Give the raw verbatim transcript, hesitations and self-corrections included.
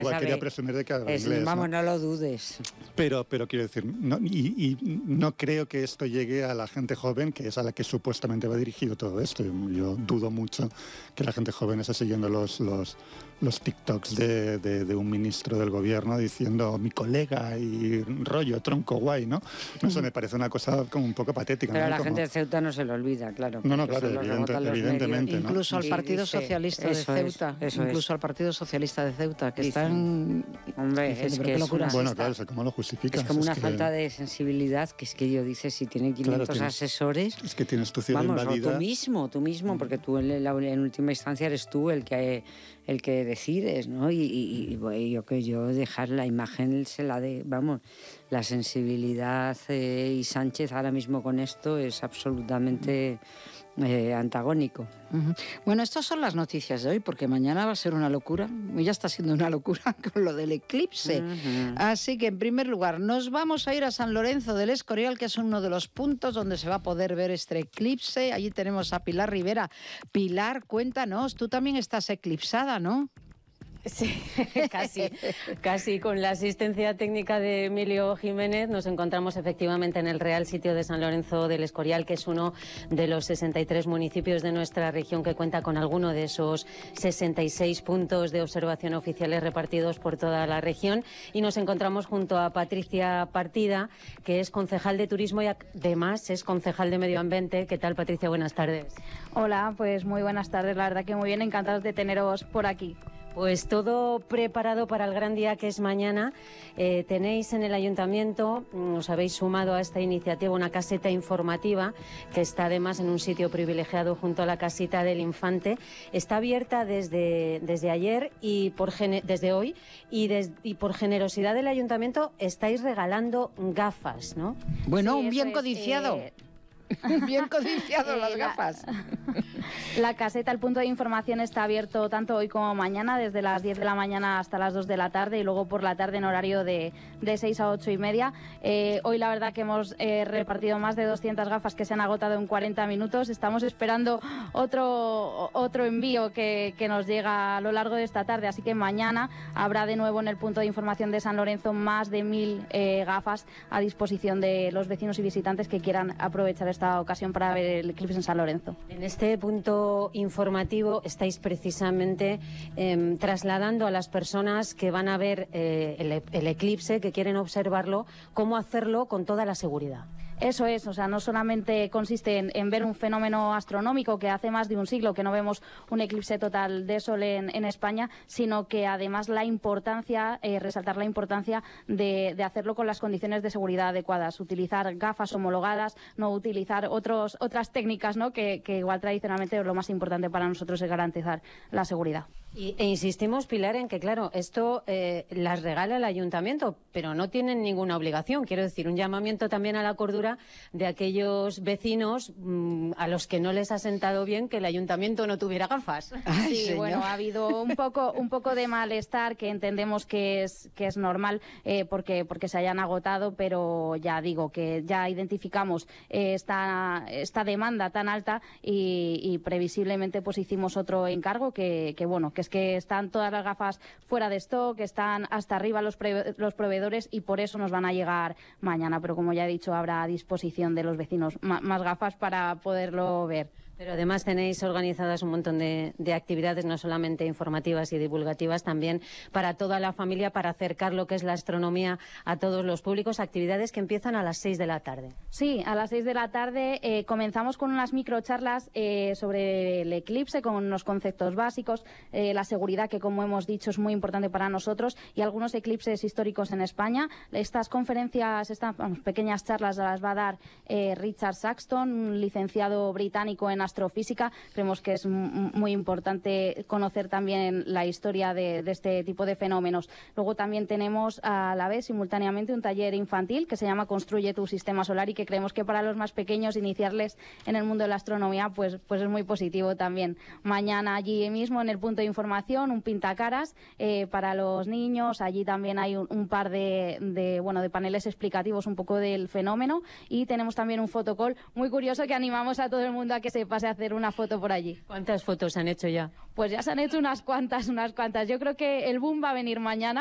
Igual quería presumir de que habla es, inglés, vamos, ¿no? no lo dudes. Pero, pero quiero decir, no, y, y no creo que esto llegue a la gente joven, que es a la que supuestamente va dirigido todo esto. Yo, yo dudo mucho que la gente joven esté siguiendo los, los, los TikToks de, de, de un ministro del gobierno diciendo mi colega y rollo, tronco guay, ¿no? No sé, me parece una cosa como un poco patética. Pero ¿no? a la como... gente de Ceuta no se lo olvida, claro. No, no, claro, evidente, evidentemente. ¿no? Incluso al Partido dice, Socialista de Ceuta, es, eso incluso es. al Partido Socialista de Ceuta, que Dicen, están... Hombre, diciendo, es pero que qué es locura una... es Bueno, esta. claro, ¿cómo lo justificas? Es como una es que... falta de sensibilidad, que es que yo dice, si tiene quinientos claro, tienes, asesores... Es que tienes tu ciudad vamos, invadida. o tú mismo, tú mismo, porque tú en, la, en última instancia eres tú el que el que decides, ¿no? Y, y, y yo que yo dejar la imagen se la de... Vamos, la sensibilidad eh, y Sánchez ahora mismo con esto es absolutamente... Eh, antagónico. Uh-huh. Bueno, estas son las noticias de hoy, porque mañana va a ser una locura, y ya está siendo una locura con lo del eclipse. Uh-huh. Así que, en primer lugar, nos vamos a ir a San Lorenzo del Escorial, que es uno de los puntos donde se va a poder ver este eclipse. Allí tenemos a Pilar Rivera. Pilar, cuéntanos, tú también estás eclipsada, ¿no? Sí, casi, casi con la asistencia técnica de Emilio Jiménez nos encontramos efectivamente en el Real Sitio de San Lorenzo del Escorial, que es uno de los sesenta y tres municipios de nuestra región que cuenta con alguno de esos sesenta y seis puntos de observación oficiales repartidos por toda la región, y nos encontramos junto a Patricia Partida, que es concejal de Turismo y además es concejal de Medio Ambiente. ¿Qué tal, Patricia? Buenas tardes. Hola, pues muy buenas tardes, la verdad que muy bien, encantados de teneros por aquí. Pues todo preparado para el gran día que es mañana. Eh, tenéis en el ayuntamiento, os habéis sumado a esta iniciativa, una caseta informativa que está además en un sitio privilegiado junto a la casita del Infante. Está abierta desde, desde ayer y por desde hoy y, des, y por generosidad del ayuntamiento estáis regalando gafas, ¿no? Bueno, sí, un bien es, codiciado. Eh... Bien codiciado eh, las la, gafas. La caseta, el punto de información está abierto tanto hoy como mañana, desde las diez de la mañana hasta las dos de la tarde, y luego por la tarde en horario de, de seis a ocho y media. Eh, hoy la verdad que hemos eh, repartido más de doscientas gafas que se han agotado en cuarenta minutos. Estamos esperando otro, otro envío que, que nos llega a lo largo de esta tarde, así que mañana habrá de nuevo en el punto de información de San Lorenzo más de mil eh, gafas a disposición de los vecinos y visitantes que quieran aprovechar esta esta ocasión para ver el eclipse en San Lorenzo. En este punto informativo estáis precisamente eh, trasladando a las personas que van a ver eh, el, el eclipse, que quieren observarlo, cómo hacerlo con toda la seguridad. Eso es, o sea, no solamente consiste en, en ver un fenómeno astronómico que hace más de un siglo que no vemos un eclipse total de sol en, en España, sino que además la importancia, eh, resaltar la importancia de, de hacerlo con las condiciones de seguridad adecuadas, utilizar gafas homologadas, no utilizar otros, otras técnicas, ¿no? que, que igual tradicionalmente lo más importante para nosotros es garantizar la seguridad. Y, e insistimos, Pilar, en que, claro, esto eh, las regala el ayuntamiento, pero no tienen ninguna obligación. Quiero decir, un llamamiento también a la cordura de aquellos vecinos mmm, a los que no les ha sentado bien que el ayuntamiento no tuviera gafas. Ay, sí, señor. Bueno, ha habido un poco, un poco de malestar, que entendemos que es, que es normal eh, porque, porque se hayan agotado, pero ya digo que ya identificamos eh, esta, esta demanda tan alta y, y previsiblemente pues hicimos otro encargo que, que bueno, que es que están todas las gafas fuera de stock, que están hasta arriba los, pre, los proveedores y por eso nos van a llegar mañana, pero como ya he dicho, habrá a disposición de los vecinos más gafas para poderlo ver. Pero además tenéis organizadas un montón de, de actividades, no solamente informativas y divulgativas, también para toda la familia, para acercar lo que es la astronomía a todos los públicos, actividades que empiezan a las seis de la tarde. Sí, a las seis de la tarde eh, comenzamos con unas microcharlas eh, sobre el eclipse, con unos conceptos básicos, eh, la seguridad, que como hemos dicho es muy importante para nosotros, y algunos eclipses históricos en España. Estas conferencias, estas vamos, pequeñas charlas las va a dar eh, Richard Saxton, un licenciado británico en astrofísica. Creemos que es muy importante conocer también la historia de, de este tipo de fenómenos. Luego también tenemos a la vez simultáneamente un taller infantil que se llama Construye tu sistema solar, y que creemos que para los más pequeños iniciarles en el mundo de la astronomía pues, pues es muy positivo también. Mañana allí mismo en el punto de información un pintacaras eh, para los niños. Allí también hay un, un par de, de, bueno, de paneles explicativos un poco del fenómeno, y tenemos también un fotocall muy curioso que animamos a todo el mundo a que se pase animarse a hacer una foto por allí. ¿Cuántas fotos se han hecho ya? Pues ya se han hecho unas cuantas, unas cuantas. Yo creo que el boom va a venir mañana.